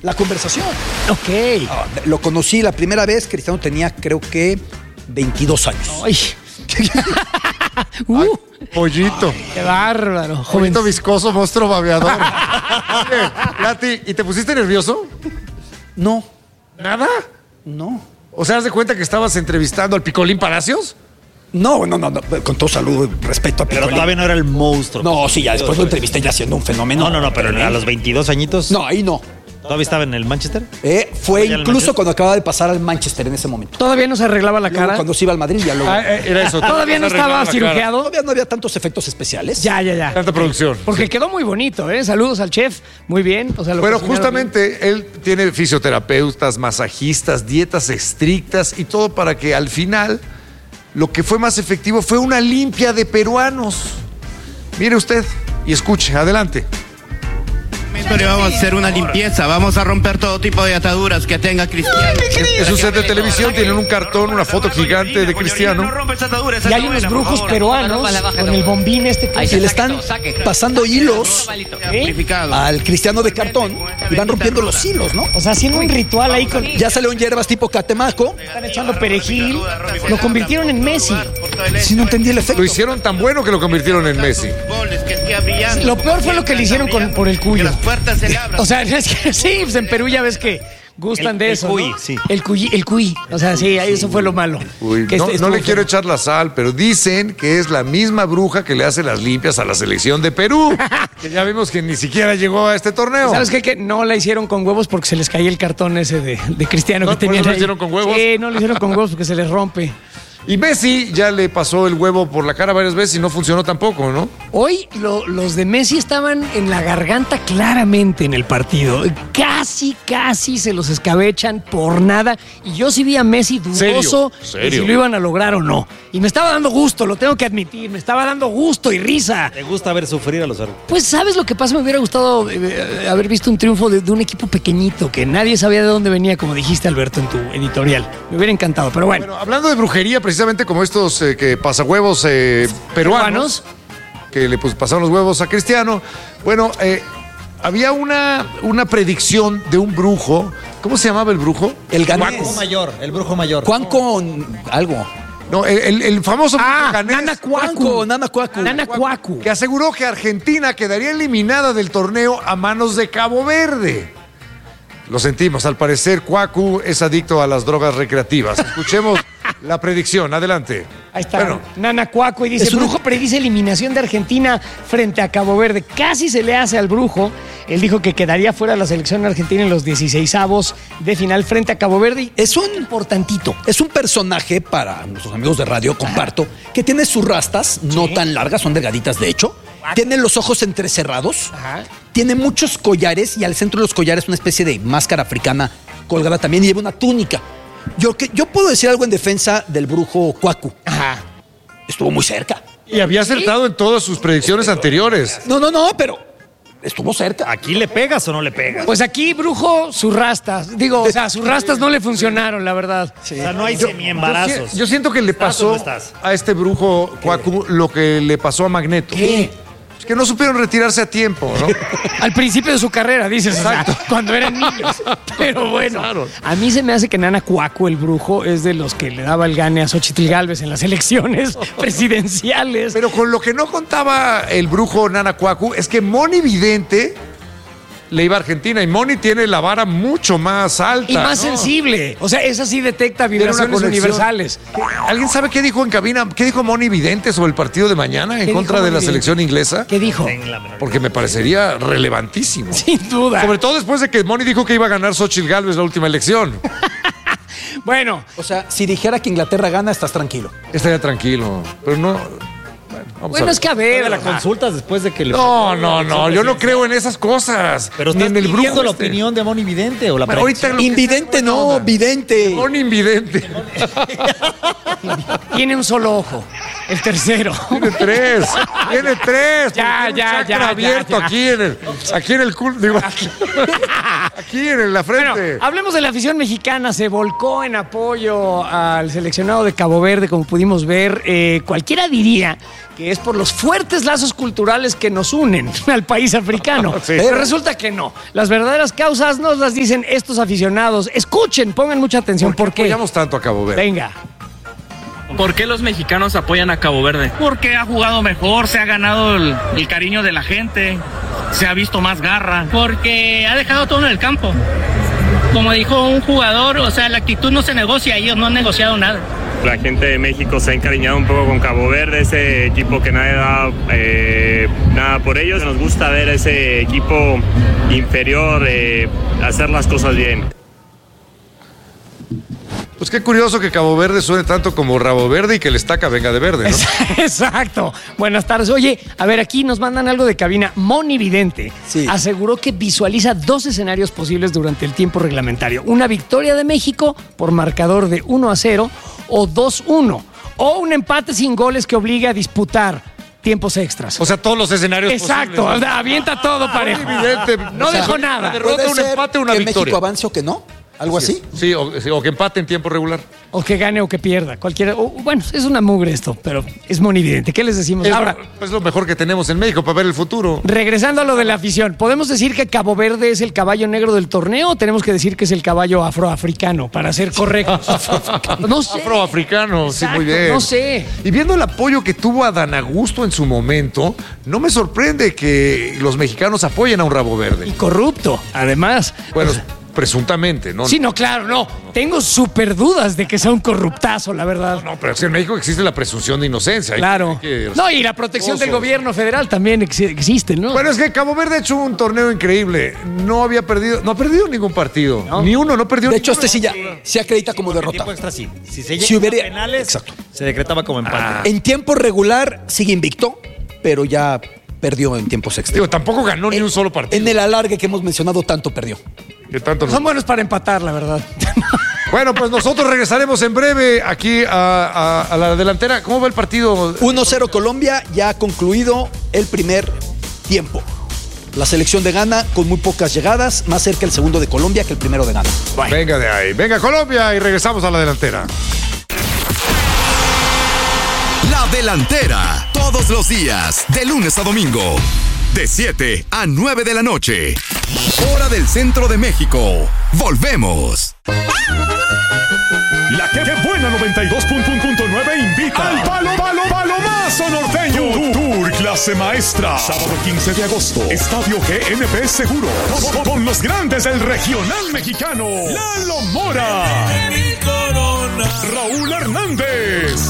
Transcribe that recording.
la conversación. Ok. Lo conocí la primera vez, Cristiano tenía creo que 22 años. Ay. Pollito. Qué bárbaro. Pollito viscoso, monstruo babeador. Oye, Lati, ¿y te pusiste nervioso? No, ¿Nada? no. O sea, ¿haz de cuenta que estabas entrevistando al Picolín Palacios? No, con todo saludo y respeto a Pero Picolín. todavía no era el monstruo. No, sí, ya después lo entrevisté ya siendo un fenómeno. No, pero a los 22 añitos. No, ahí no. ¿Todavía estaba en el Manchester? Fue ¿Ya el incluso Manchester? cuando acababa de pasar al Manchester en ese momento. ¿Todavía no se arreglaba la Luego, cara? cuando se iba al Madrid ya luego. Era eso. ¿Todavía no estaba cirugiado? Todavía no había tantos efectos especiales. Ya. Tanta producción. Porque quedó muy bonito, ¿eh? Saludos al chef. Muy bien. O sea, lo Bueno, cocinaron justamente él tiene fisioterapeutas, masajistas, dietas estrictas y todo para que al final lo que fue más efectivo fue una limpia de peruanos. Mire usted y escuche, adelante. Le vamos a hacer una limpieza, vamos a romper todo tipo de ataduras que tenga Cristiano. Es un set de televisión, tienen un cartón, una foto gigante de Cristiano. bien. Y hay unos brujos peruanos con el bombín este que Y le están pasando hilos al Cristiano de cartón y van rompiendo los hilos, ¿no? O sea, haciendo un ritual ahí con... Ya salieron hierbas tipo catemaco. Están echando perejil. Lo convirtieron en Messi. Si no entendí el efecto. Lo hicieron tan bueno que lo convirtieron en Messi. Lo peor fue lo que le hicieron por el cuyo. O sea, es que sí, pues en Perú ya ves que gustan de eso. cuy, ¿no? sí. El cuy. O sea, sí, eso fue lo malo. Uy, Que no estuvo le feo. quiero echar la sal, pero dicen que es la misma bruja que le hace las limpias a la selección de Perú. Que ya vimos que ni siquiera llegó a este torneo. ¿Sabes qué? Que no la hicieron con huevos porque se les caía el cartón ese de Cristiano ¿No? que ¿Por tenían eso lo ahí. hicieron con huevos? Sí, no lo hicieron con huevos porque se les rompe. Y Messi ya le pasó el huevo por la cara varias veces y no funcionó tampoco, ¿no? Hoy los de Messi estaban en la garganta claramente en el partido. Casi se los escabechan por nada. Y yo sí vi a Messi dudoso ¿Serio? de si lo iban a lograr o no. Y me estaba dando gusto, lo tengo que admitir. Me estaba dando gusto y risa. ¿Te gusta ver sufrir a los árbitros? Pues, ¿sabes lo que pasa? Me hubiera gustado haber visto un triunfo de un equipo pequeñito que nadie sabía de dónde venía, como dijiste, Alberto, en tu editorial. Me hubiera encantado, pero bueno. Bueno, hablando de brujería, precisamente como estos que pasahuevos peruanos, que le pasaron los huevos a Cristiano. Bueno, había una predicción de un brujo. ¿Cómo se llamaba el brujo? El El ganés. brujo mayor, el brujo mayor. Juan con algo. No, el famoso brujo ganés. Nana Nana Cuacu. Nana Cuacu. Que aseguró que Argentina quedaría eliminada del torneo a manos de Cabo Verde. Lo sentimos, al parecer Cuacu es adicto a las drogas recreativas. Escuchemos la predicción, adelante. Ahí está, Bueno, Nana Cuaco, y dice, Es un- Brujo predice eliminación de Argentina frente a Cabo Verde. Casi se le hace al Brujo. Él dijo que quedaría fuera la selección argentina en los 16avos de final frente a Cabo Verde. Es un Importantito. Es un personaje, para nuestros amigos de radio, comparto, que tiene sus rastas, no tan largas, son delgaditas de hecho. Tiene los ojos entrecerrados. Ajá. Tiene muchos collares y al centro de los collares una especie de máscara africana colgada también y lleva una túnica. Yo puedo decir algo en defensa del brujo Cuacu. Ajá. Estuvo muy cerca. y había acertado en todas sus predicciones anteriores. No, pero estuvo cerca. ¿Aquí le pegas o no le pegas? Pues aquí, Brujo, sus rastas. Digo, o sea, sus rastas no le funcionaron, la verdad. O sea, no hay semiembarazos. Yo siento que le ¿Estás o pasó no estás? a este brujo Cuacu lo que le pasó a Magneto. ¿Qué? Es que no supieron retirarse a tiempo, ¿no? Al principio de su carrera, dices, o sea, cuando eran niños. Pero bueno, Claro. a mí se me hace que Nana Cuaco, el brujo, es de los que le daba el gane a Xochitl Gálvez en las elecciones presidenciales. Pero con lo que no contaba el brujo Nana Cuacu es que Moni Vidente le iba a Argentina y Moni tiene la vara mucho más alta. Y más ¿no? sensible. O sea, esa sí detecta Tiene una vibraciones conexión. universales. ¿Alguien sabe qué dijo en cabina? ¿Qué dijo Moni Vidente sobre el partido de mañana en ¿Qué contra dijo de la Moni selección inglesa? ¿Qué dijo? En la menor Porque me parecería relevantísimo. Sin duda. Sobre todo después de que Moni dijo que iba a ganar Xochitl Gálvez la última elección. Bueno, O sea, si dijera que Inglaterra gana, estás tranquilo. Estaría tranquilo, pero no. Vamos a bueno, ver. es que a ver. la consultas después de que le... No, yo no creo en esas cosas. Pero Ni estás en el pidiendo brujo la este. opinión de Moni Vidente o la Bueno, ahorita lo que Invidente sea, buena no, onda. vidente. Moni Invidente. Tiene un solo ojo. El tercero. Tiene tres. Ya. Abierto aquí en el culo. Digo, aquí en la frente. Bueno, hablemos de la afición mexicana. Se volcó en apoyo al seleccionado de Cabo Verde, como pudimos ver. Cualquiera diría que es por los fuertes lazos culturales que nos unen al país africano. Sí. Pero resulta que no. Las verdaderas causas nos las dicen estos aficionados. Escuchen, pongan mucha atención. ¿Por qué? Apoyamos tanto a Cabo Verde. Venga. ¿Por qué los mexicanos apoyan a Cabo Verde? Porque ha jugado mejor, se ha ganado el cariño de la gente, se ha visto más garra. Porque ha dejado todo en el campo. Como dijo un jugador, o sea, la actitud no se negocia, ellos no han negociado nada. La gente de México se ha encariñado un poco con Cabo Verde, ese equipo que nadie da nada por ellos. Nos gusta ver ese equipo inferior hacer las cosas bien. Pues qué curioso que Cabo Verde suene tanto como Rabo Verde y que el Estaca venga de verde, ¿no? Exacto. Buenas tardes. Oye, a ver, aquí nos mandan algo de cabina. Moni Vidente aseguró que visualiza 2 escenarios posibles durante el tiempo reglamentario. Una victoria de México por marcador de 1-0 o 2-1. O un empate sin goles que obligue a disputar tiempos extras. O sea, todos los escenarios Exacto, posibles, ¿no? Avienta todo parejo. Evidente. No dejó nada. Una derrota, un empate, una que victoria. México avance o que no. ¿Algo así? Sí, o que empate en tiempo regular. O que gane o que pierda. Cualquiera. Bueno, es una mugre esto, pero es monividente. ¿Qué les decimos? Ahora, Es lo mejor que tenemos en México para ver el futuro. regresando a lo de la afición, ¿podemos decir que Cabo Verde es el caballo negro del torneo o tenemos que decir que es el caballo afroafricano para ser correctos? No sé. Afroafricano, sí, Exacto, muy bien. no sé. Y viendo el apoyo que tuvo Adán Augusto en su momento, no me sorprende que los mexicanos apoyen a un Rabo Verde. Y corrupto, además. Bueno, presuntamente, ¿no? Sí, no, claro, no. Tengo súper dudas de que sea un corruptazo, la verdad. No, pero es que en México existe la presunción de inocencia. Claro. No, y la protección del gobierno federal también existe, ¿no? Bueno, es que Cabo Verde ha hecho un torneo increíble. No ha perdido ningún partido. No. Ni uno, no perdió De hecho, ninguno. este sí ya se acredita como derrota. Tiempo extra sí. Si se Si hubiera- llega a penales, Exacto. se decretaba como empate. En tiempo regular sigue invicto, pero ya perdió en tiempos extra. Digo, tampoco ganó ni un solo partido. En el alargue que hemos mencionado tanto perdió. ¿Qué tanto nos- Son buenos para empatar, la verdad. Bueno, pues nosotros regresaremos en breve aquí a la delantera. ¿Cómo va el partido? 1-0 Colombia, ya ha concluido el primer tiempo. La selección de Ghana con muy pocas llegadas, más cerca el segundo de Colombia que el primero de Ghana. Venga de ahí. Venga Colombia y regresamos a la delantera. La delantera, todos los días, de lunes a domingo, de 7 a 9 de la noche. Hora del centro de México. Volvemos. La que buena 92.9 invita al Palomazo Norteño. Tour clase maestra. Sábado 15 de agosto. Estadio GNP Seguro. Con los grandes del regional mexicano. Lalo Mora. Raúl Hernández.